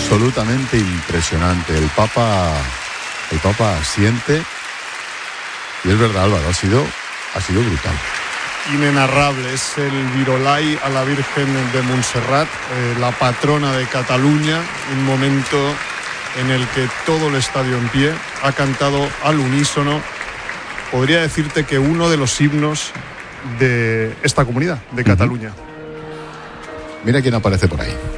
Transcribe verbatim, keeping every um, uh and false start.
absolutamente impresionante. El Papa, el Papa asiente. Y es verdad, Álvaro, ha sido, ha sido brutal. Inenarrable, es el Virolai a la Virgen de Montserrat, eh, la patrona de Cataluña, un momento en el que todo el estadio en pie ha cantado al unísono. Podría decirte que uno de los himnos de esta comunidad, de Cataluña. Uh-huh. Mira quién aparece por ahí.